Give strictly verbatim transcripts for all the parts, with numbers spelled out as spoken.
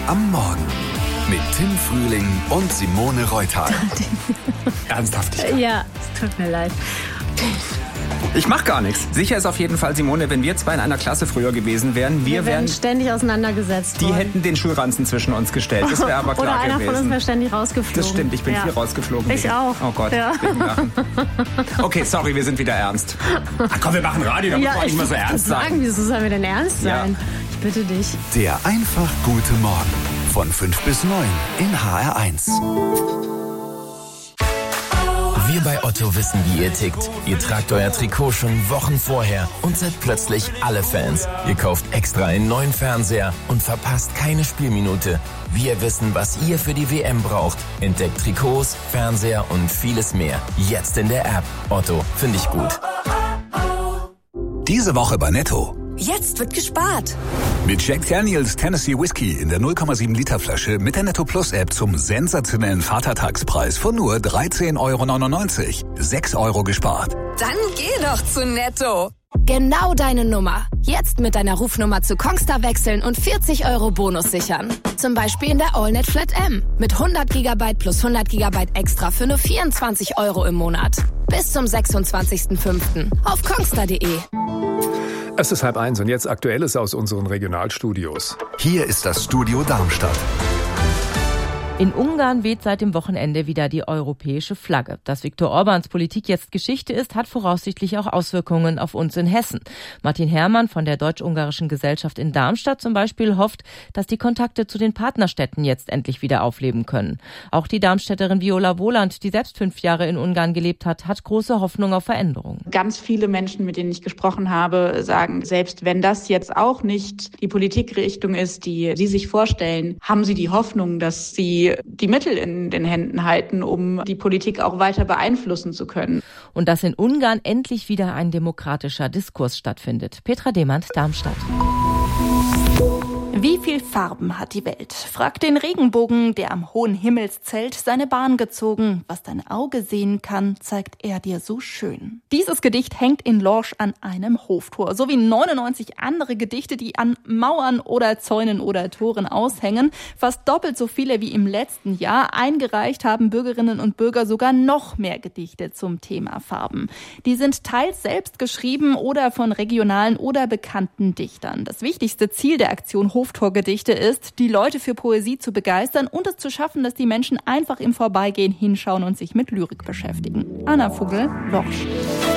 am Morgen mit Tim Frühling und Simone Reuter. Ernsthaftig. Ja, es tut mir leid. Ich mach gar nichts. Sicher ist auf jeden Fall, Simone, wenn wir zwei in einer Klasse früher gewesen wären, wir, Wir wären werden ständig auseinandergesetzt Die worden. hätten den Schulranzen zwischen uns gestellt. Das wäre aber klar Oder einer gewesen. von uns wäre ständig rausgeflogen. Das stimmt, ich bin ja. viel rausgeflogen. Ich auch. Oh Gott, Ja. wegen Lachen. Okay, sorry, wir sind wieder ernst. Ach komm, wir machen Radio, da muss man Ja, nicht ich mehr so wollte ernst sagen, sein. wieso sollen wir denn ernst Ja. sein? Ich bitte dich. Der einfach gute Morgen von fünf bis neun in H R eins. Wir bei Otto wissen, wie ihr tickt. Ihr tragt euer Trikot schon Wochen vorher und seid plötzlich alle Fans. Ihr kauft extra einen neuen Fernseher und verpasst keine Spielminute. Wir wissen, was ihr für die W M braucht. Entdeckt Trikots, Fernseher und vieles mehr. Jetzt in der App. Otto, finde ich gut. Diese Woche bei Netto. Jetzt wird gespart. Mit Jack Daniels Tennessee Whiskey in der null Komma sieben Liter Flasche mit der Netto Plus App zum sensationellen Vatertagspreis von nur dreizehn Euro neunundneunzig. sechs Euro gespart. Dann geh doch zu Netto. Genau deine Nummer. Jetzt mit deiner Rufnummer zu Kongstar wechseln und vierzig Euro Bonus sichern. Zum Beispiel in der AllNet Flat M. Mit hundert Gigabyte plus hundert Gigabyte extra für nur vierundzwanzig Euro im Monat. Bis zum sechsundzwanzigsten fünften auf kongstar punkt de. Es ist halb eins und jetzt Aktuelles aus unseren Regionalstudios. Hier ist das Studio Darmstadt. In Ungarn weht seit dem Wochenende wieder die europäische Flagge. Dass Viktor Orbáns Politik jetzt Geschichte ist, hat voraussichtlich auch Auswirkungen auf uns in Hessen. Martin Herrmann von der Deutsch-Ungarischen Gesellschaft in Darmstadt zum Beispiel hofft, dass die Kontakte zu den Partnerstädten jetzt endlich wieder aufleben können. Auch die Darmstädterin Viola Wohland, die selbst fünf Jahre in Ungarn gelebt hat, hat große Hoffnung auf Veränderungen. Ganz viele Menschen, mit denen ich gesprochen habe, sagen, selbst wenn das jetzt auch nicht die Politikrichtung ist, die sie sich vorstellen, haben sie die Hoffnung, dass sie die Mittel in den Händen halten, um die Politik auch weiter beeinflussen zu können. Und dass in Ungarn endlich wieder ein demokratischer Diskurs stattfindet. Petra Demand, Darmstadt. Wie viel Farben hat die Welt? Fragt den Regenbogen, der am hohen Himmelszelt seine Bahn gezogen. Was dein Auge sehen kann, zeigt er dir so schön. Dieses Gedicht hängt in Lorsch an einem Hoftor, so wie neunundneunzig andere Gedichte, die an Mauern oder Zäunen oder Toren aushängen. Fast doppelt so viele wie im letzten Jahr. Eingereicht haben Bürgerinnen und Bürger sogar noch mehr Gedichte zum Thema Farben. Die sind teils selbst geschrieben oder von regionalen oder bekannten Dichtern. Das wichtigste Ziel der Aktion Hoftorgedichte ist, die Leute für Poesie zu begeistern und es zu schaffen, dass die Menschen einfach im Vorbeigehen hinschauen und sich mit Lyrik beschäftigen. Anna Vogel, Lorsch.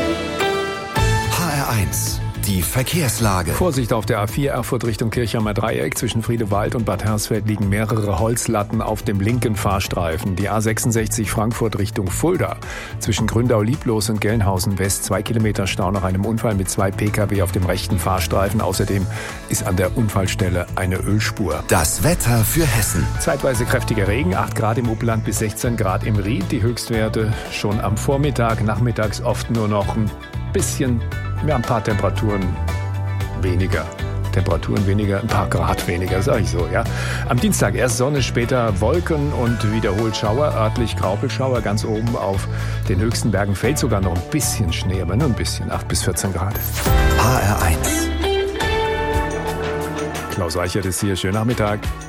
H R eins. Die Verkehrslage. Vorsicht auf der A vier Erfurt Richtung Kirchheimer Dreieck. Zwischen Friedewald und Bad Hersfeld liegen mehrere Holzlatten auf dem linken Fahrstreifen. Die A sechsundsechzig Frankfurt Richtung Fulda. Zwischen Gründau-Lieblos und Gelnhausen West zwei Kilometer Stau nach einem Unfall mit zwei Pkw auf dem rechten Fahrstreifen. Außerdem ist an der Unfallstelle eine Ölspur. Das Wetter für Hessen. Zeitweise kräftiger Regen, acht Grad im Upland bis sechzehn Grad im Ried. Die Höchstwerte schon am Vormittag, nachmittags oft nur noch ein bisschen, ja, ein paar Temperaturen weniger. Temperaturen weniger, ein paar Grad weniger, sag ich so, ja. Am Dienstag erst Sonne, später Wolken und wiederholt Schauer, örtlich Graupelschauer. Ganz oben auf den höchsten Bergen fällt sogar noch ein bisschen Schnee, aber nur ein bisschen, acht bis vierzehn Grad. H R eins. Klaus Reichert ist hier, schönen Nachmittag.